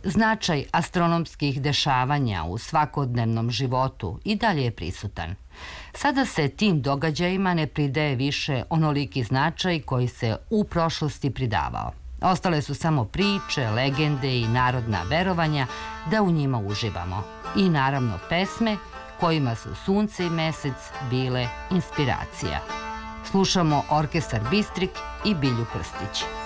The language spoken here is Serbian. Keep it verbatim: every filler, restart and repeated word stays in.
Značaj astronomskih dešavanja u svakodnevnom životu i dalje je prisutan. Sada se tim događajima ne pridaje više onoliki značaj koji se u prošlosti pridavao. Ostale su samo priče, legende i narodna verovanja da u njima uživamo. I naravno pesme kojima su sunce i mesec bile inspiracija. Slušamo orkestar Bistrik i Bilju Krstić.